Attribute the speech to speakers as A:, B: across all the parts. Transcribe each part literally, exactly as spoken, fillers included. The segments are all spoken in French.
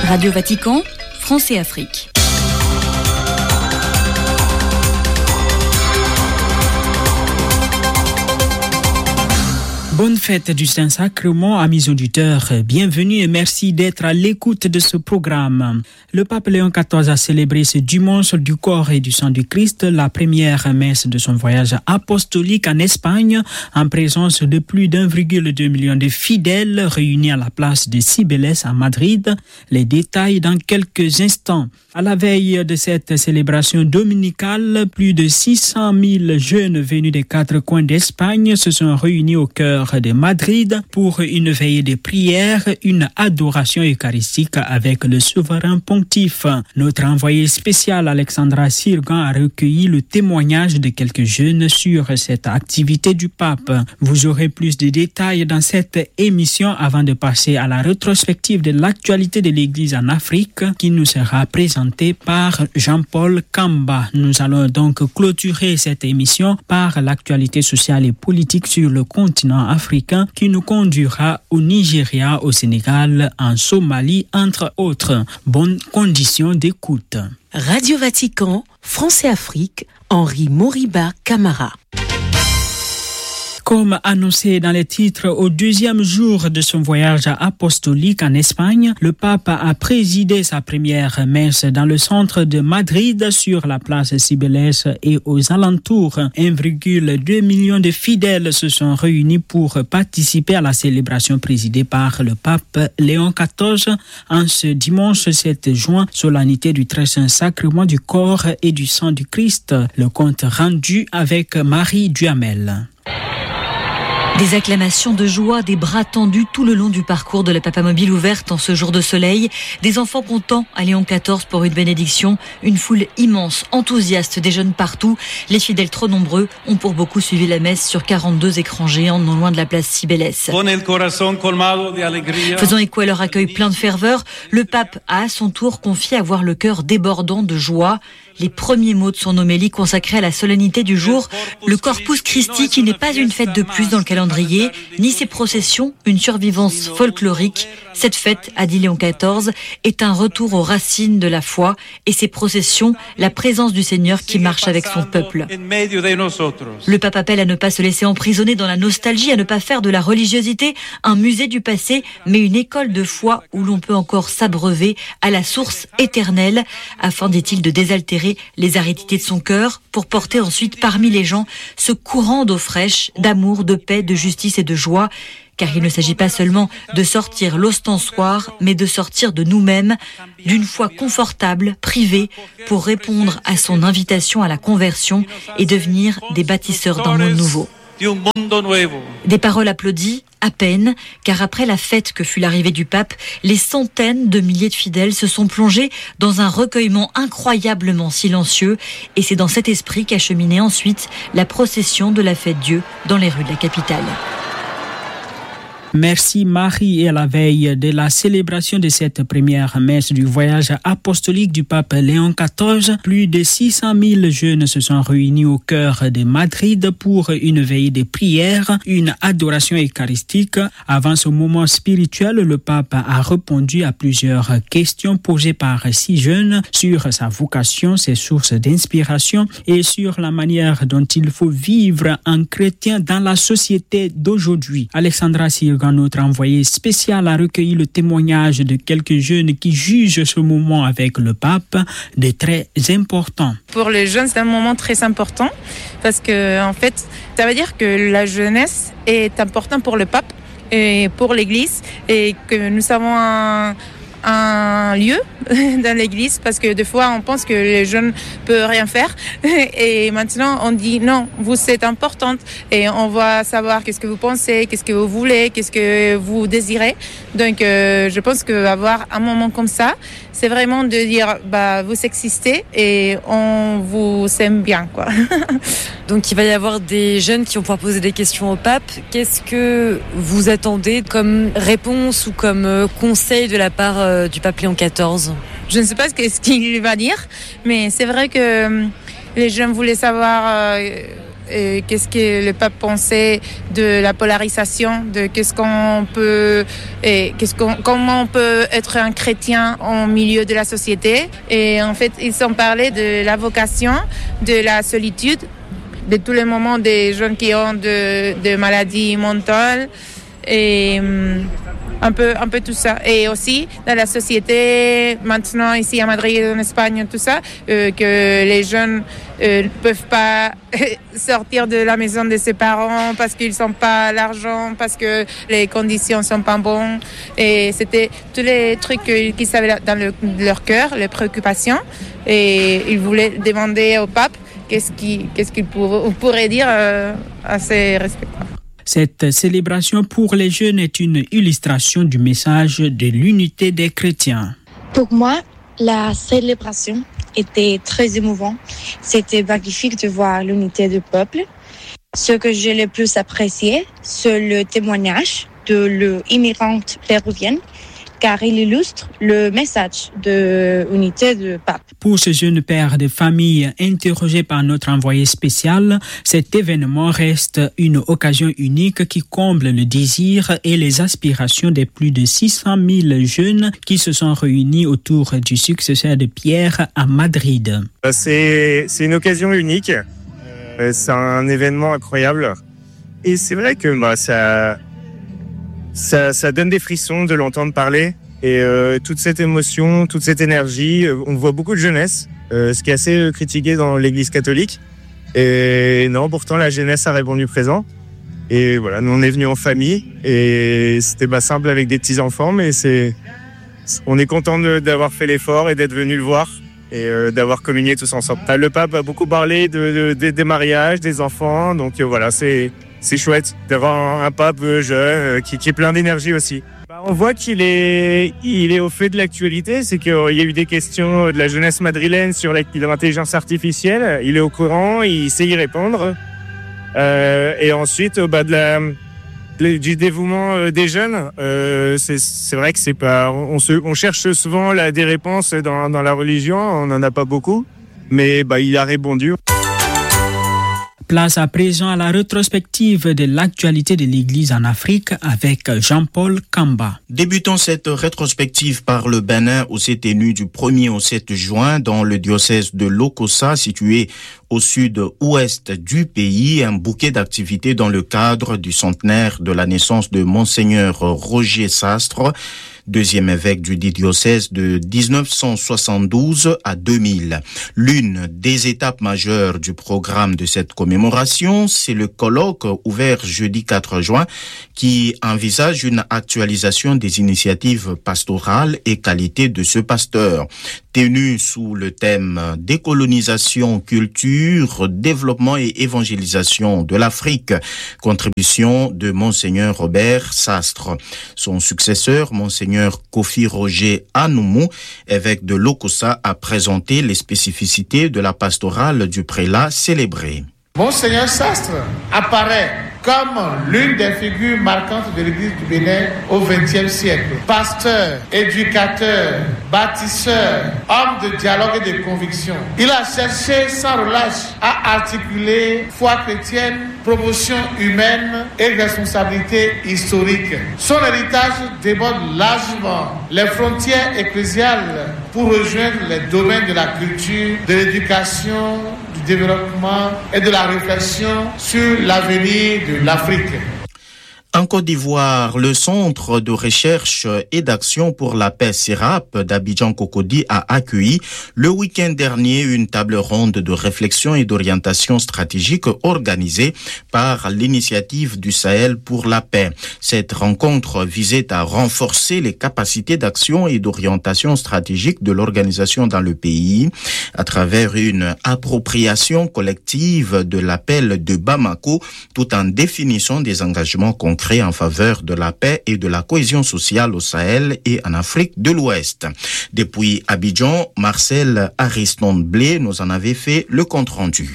A: Radio Vatican, France et Afrique.
B: Bonne fête du Saint-Sacrement, amis auditeurs. Bienvenue et merci d'être à l'écoute de ce programme. Le pape Léon quatorze a célébré ce dimanche du corps et du sang du Christ, la première messe de son voyage apostolique en Espagne, en présence de plus d'un virgule deux million de fidèles réunis à la place de Cibeles à Madrid. Les détails dans quelques instants. À la veille de cette célébration dominicale, plus de six cent mille jeunes venus des quatre coins d'Espagne se sont réunis au cœur de Madrid pour une veillée de prière, une adoration eucharistique avec le souverain pontife. Notre envoyé spécial Alexandra Sirgan a recueilli le témoignage de quelques jeunes sur cette activité du pape. Vous aurez plus de détails dans cette émission avant de passer à la rétrospective de l'actualité de l'Église en Afrique qui nous sera présentée par Jean-Paul Kamba. Nous allons donc clôturer cette émission par l'actualité sociale et politique sur le continent africain qui nous conduira au Nigeria, au Sénégal, en Somalie, entre autres. Bonnes conditions d'écoute.
C: Radio Vatican, France et Afrique, Henri Moriba Camara.
B: Comme annoncé dans les titres, au deuxième jour de son voyage apostolique en Espagne, le pape a présidé sa première messe dans le centre de Madrid sur la place Cibeles et aux alentours. un virgule deux million de fidèles se sont réunis pour participer à la célébration présidée par le pape Léon quatorze en ce dimanche sept juin, solennité du très saint sacrement du corps et du sang du Christ. Le compte rendu avec Marie Duhamel.
A: Des acclamations de joie, des bras tendus tout le long du parcours de la papamobile ouverte en ce jour de soleil, des enfants contents à Léon quatorze pour une bénédiction, une foule immense, enthousiaste, des jeunes partout. Les fidèles trop nombreux ont pour beaucoup suivi la messe sur quarante-deux écrans géants non loin de la place Cibeles. Faisant écho à leur accueil plein de ferveur, le pape a à son tour confié avoir le cœur débordant de joie. Les premiers mots de son homélie consacrés à la solennité du jour, le Corpus Christi qui n'est pas une fête de plus dans le calendrier, ni ses processions, une survivance folklorique. Cette fête, a dit Léon quatorze, est un retour aux racines de la foi et ses processions, la présence du Seigneur qui marche avec son peuple. Le pape appelle à ne pas se laisser emprisonner dans la nostalgie, à ne pas faire de la religiosité un musée du passé, mais une école de foi où l'on peut encore s'abreuver à la source éternelle, afin, dit-il, de désaltérer les aridités de son cœur pour porter ensuite parmi les gens ce courant d'eau fraîche, d'amour, de paix, de justice et de joie. Car il ne s'agit pas seulement de sortir l'ostensoir, mais de sortir de nous-mêmes, d'une foi confortable, privée, pour répondre à son invitation à la conversion et devenir des bâtisseurs d'un monde nouveau. Des paroles applaudies, à peine, car après la fête que fut l'arrivée du pape, les centaines de milliers de fidèles se sont plongés dans un recueillement incroyablement silencieux, et c'est dans cet esprit qu'a cheminé ensuite la procession de la fête Dieu dans les rues de la capitale.
B: Merci Marie. Et à la veille de la célébration de cette première messe du voyage apostolique du pape Léon quatorze, plus de six cent mille jeunes se sont réunis au cœur de Madrid pour une veillée de prière, une adoration eucharistique. Avant ce moment spirituel, le pape a répondu à plusieurs questions posées par six jeunes sur sa vocation, ses sources d'inspiration et sur la manière dont il faut vivre en chrétien dans la société d'aujourd'hui. Alexandra Sirgan, notre envoyé spécial, a recueilli le témoignage de quelques jeunes qui jugent ce moment avec le pape de très important.
D: Pour les jeunes, c'est un moment très important parce que, en fait, ça veut dire que la jeunesse est importante pour le pape et pour l'Église et que nous avons un un lieu dans l'église parce que des fois on pense que les jeunes ne peuvent rien faire et maintenant on dit non, vous êtes importante et on va savoir qu'est-ce que vous pensez, qu'est-ce que vous voulez, qu'est-ce que vous désirez. Donc euh, je pense qu'avoir un moment comme ça, c'est vraiment de dire bah vous existez et on vous aime bien quoi.
E: Donc il va y avoir des jeunes qui vont pouvoir poser des questions au pape. Qu'est-ce que vous attendez comme réponse ou comme conseil de la part euh, du pape Léon quatorze ?
D: Je ne sais pas ce qu'il va dire, mais c'est vrai que les jeunes voulaient savoir euh, euh, qu'est-ce que le pape pensait de la polarisation, de qu'est-ce qu'on peut, et qu'est-ce qu'on, comment on peut être un chrétien au milieu de la société. Et en fait, ils ont parlé de la vocation, de la solitude, de tous les moments des jeunes qui ont de, de maladies mentales et um, un peu, un peu tout ça. Et aussi dans la société, maintenant ici à Madrid, en Espagne, tout ça, euh, que les jeunes ne euh, peuvent pas sortir de la maison de ses parents parce qu'ils n'ont pas l'argent, parce que les conditions ne sont pas bonnes. Et c'était tous les trucs qu'ils avaient dans le, leur cœur, les préoccupations. Et ils voulaient demander au pape qu'est-ce qu'il, qu'est-ce qu'il pour, pourrait dire euh, à ces respectables.
B: Cette célébration pour les jeunes est une illustration du message de l'unité des chrétiens.
F: Pour moi, la célébration était très émouvante. C'était magnifique de voir l'unité du peuple. Ce que j'ai le plus apprécié, c'est le témoignage de l'immigrante péruvienne, car il illustre le message de l'unité du pape.
B: Pour ce jeune père de famille interrogé par notre envoyé spécial, cet événement reste une occasion unique qui comble le désir et les aspirations des plus de six cent mille jeunes qui se sont réunis autour du successeur de Pierre à Madrid.
G: C'est, c'est une occasion unique, c'est un événement incroyable et c'est vrai que bah, ça... Ça, ça donne des frissons de l'entendre parler et euh, toute cette émotion, toute cette énergie, euh, on voit beaucoup de jeunesse, euh, ce qui est assez euh, critiqué dans l'Église catholique. Et non, pourtant la jeunesse a répondu présent. Et voilà, nous on est venus en famille et c'était bah, simple avec des petits enfants, mais c'est, on est content de, d'avoir fait l'effort et d'être venus le voir et euh, d'avoir communié tous ensemble. Le pape a beaucoup parlé de, de, de, des mariages, des enfants, donc euh, voilà, c'est C'est chouette d'avoir un pape jeune qui, qui est plein d'énergie aussi. Bah, on voit qu'il est, il est au fait de l'actualité, c'est qu'il y a eu des questions de la jeunesse madrilène sur l'intelligence artificielle. Il est au courant, il sait y répondre. Euh, et ensuite, bah, de la, du dévouement des jeunes, euh, c'est, c'est vrai que c'est pas, on, se, on cherche souvent là, des réponses dans, dans la religion, on n'en a pas beaucoup, mais bah, il a répondu.
B: Place à présent à la rétrospective de l'actualité de l'Église en Afrique avec Jean-Paul Kamba.
H: Débutons cette rétrospective par le Bénin où s'est tenu du premier au sept juin dans le diocèse de Lokossa, situé au sud-ouest du pays, un bouquet d'activités dans le cadre du centenaire de la naissance de Monseigneur Roger Sastre, deuxième évêque du dit diocèse de dix-neuf cent soixante-douze à deux mille. L'une des étapes majeures du programme de cette commémoration, c'est le colloque ouvert jeudi quatre juin qui envisage une actualisation des initiatives pastorales et qualité de ce pasteur. Tenu sous le thème décolonisation, culture, développement et évangélisation de l'Afrique, contribution de Monseigneur Robert Sastre. Son successeur, Monseigneur Kofi Roger Anoumou, évêque de Lokossa, a présenté les spécificités de la pastorale du prélat célébré.
I: Monseigneur Sastre apparaît comme l'une des figures marquantes de l'Église du Bénin au vingtième siècle. Pasteur, éducateur, bâtisseur, homme de dialogue et de conviction. Il a cherché sans relâche à articuler foi chrétienne, promotion humaine et responsabilité historique. Son héritage déborde largement les frontières ecclésiales pour rejoindre les domaines de la culture, de l'éducation, du développement et de la réflexion sur l'avenir de l'Afrique.
H: En Côte d'Ivoire, le Centre de recherche et d'action pour la paix CERAP d'Abidjan-Cocody a accueilli le week-end dernier une table ronde de réflexion et d'orientation stratégique organisée par l'Initiative du Sahel pour la paix. Cette rencontre visait à renforcer les capacités d'action et d'orientation stratégique de l'organisation dans le pays à travers une appropriation collective de l'appel de Bamako tout en définissant des engagements concrets en faveur de la paix et de la cohésion sociale au Sahel et en Afrique de l'Ouest. Depuis Abidjan, Marcel Ariston-Blé nous en avait fait le compte-rendu.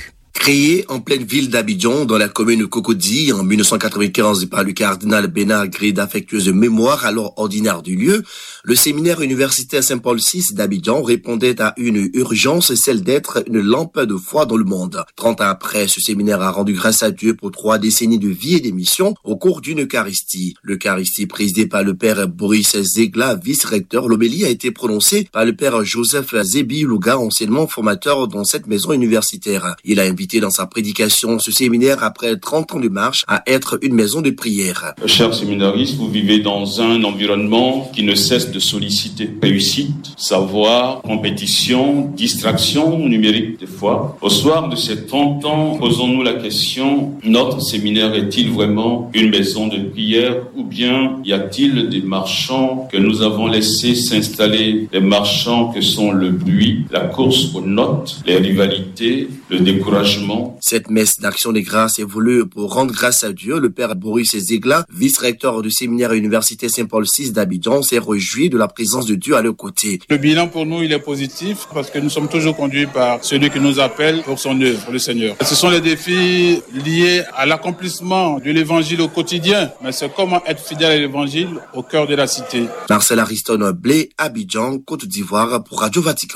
J: Créé en pleine ville d'Abidjan, dans la commune Cocody, en mille neuf cent quatre-vingt-quinze par le cardinal Bernard Gré d'affectueuse mémoire, alors ordinaire du lieu, le séminaire universitaire Saint-Paul six d'Abidjan répondait à une urgence, celle d'être une lampe de foi dans le monde. Trente ans après, ce séminaire a rendu grâce à Dieu pour trois décennies de vie et d'émission au cours d'une Eucharistie. L'Eucharistie présidée par le père Boris Zegla, vice-recteur, l'homélie a été prononcée par le père Joseph Zebi-Louga, anciennement formateur dans cette maison universitaire. Il a invité dans sa prédication ce séminaire, après trente ans de marche, à être une maison de prière.
K: Chers séminaristes, vous vivez dans un environnement qui ne cesse de solliciter réussite, savoir, compétition, distraction numérique des fois. Au soir de ces trente ans, posons-nous la question, notre séminaire est-il vraiment une maison de prière ou bien y a-t-il des marchands que nous avons laissés s'installer, des marchands que sont le bruit, la course aux notes, les rivalités, le découragement.
J: Cette messe d'action des grâces est voulue pour rendre grâce à Dieu. Le père Boris Zegla, vice-recteur du séminaire universitaire Saint-Paul six d'Abidjan, s'est réjoui de la présence de Dieu à leur côté.
L: Le bilan pour nous, il est positif parce que nous sommes toujours conduits par celui qui nous appelle pour son œuvre, le Seigneur. Ce sont les défis liés à l'accomplissement de l'évangile au quotidien, mais c'est comment être fidèle à l'évangile au cœur de la cité.
J: Marcel Ariston Blé, Abidjan, Côte d'Ivoire pour Radio Vatican.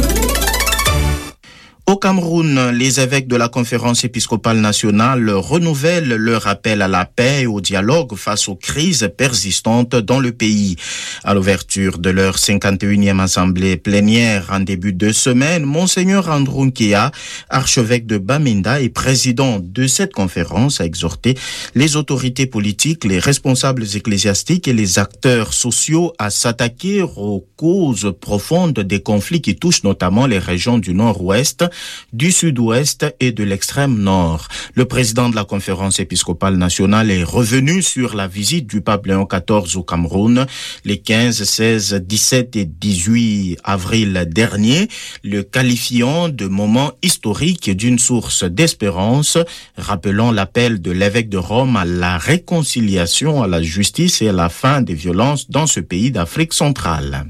H: Au Cameroun, les évêques de la conférence épiscopale nationale renouvellent leur appel à la paix et au dialogue face aux crises persistantes dans le pays. À l'ouverture de leur cinquante et unième assemblée plénière en début de semaine, Monseigneur Andrew Nkia, archevêque de Bamenda et président de cette conférence, a exhorté les autorités politiques, les responsables ecclésiastiques et les acteurs sociaux à s'attaquer aux causes profondes des conflits qui touchent notamment les régions du Nord-Ouest, du Sud-Ouest et de l'extrême Nord. Le président de la conférence épiscopale nationale est revenu sur la visite du pape Léon quatorze au Cameroun les quinze, seize, dix-sept et dix-huit avril dernier, le qualifiant de moment historique et d'une source d'espérance, rappelant l'appel de l'évêque de Rome à la réconciliation, à la justice et à la fin des violences dans ce pays d'Afrique centrale.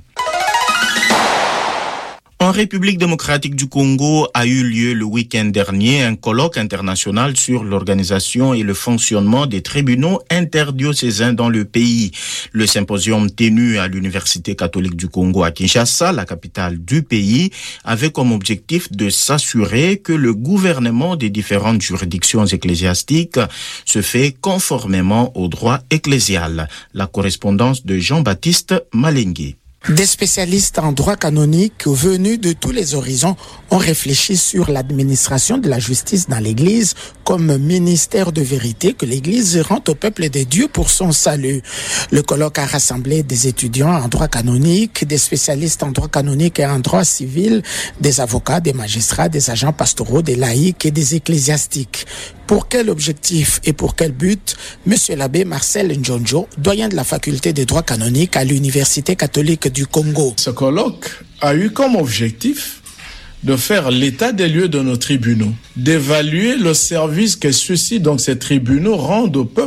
H: En République démocratique du Congo a eu lieu le week-end dernier un colloque international sur l'organisation et le fonctionnement des tribunaux interdiocésains dans le pays. Le symposium tenu à l'Université catholique du Congo à Kinshasa, la capitale du pays, avait comme objectif de s'assurer que le gouvernement des différentes juridictions ecclésiastiques se fait conformément au droit ecclésial. La correspondance de Jean-Baptiste Malengue.
M: Des spécialistes en droit canonique venus de tous les horizons ont réfléchi sur l'administration de la justice dans l'Église comme ministère de vérité que l'Église rend au peuple de Dieu pour son salut. Le colloque a rassemblé des étudiants en droit canonique, des spécialistes en droit canonique et en droit civil, des avocats, des magistrats, des agents pastoraux, des laïcs et des ecclésiastiques. Pour quel objectif et pour quel but? Monsieur l'abbé Marcel Njonjo, doyen de la faculté de droit canonique à l'Université catholique du Congo.
N: Ce colloque a eu comme objectif de faire l'état des lieux de nos tribunaux, d'évaluer le service que ceux-ci, donc ces tribunaux, rendent au peuple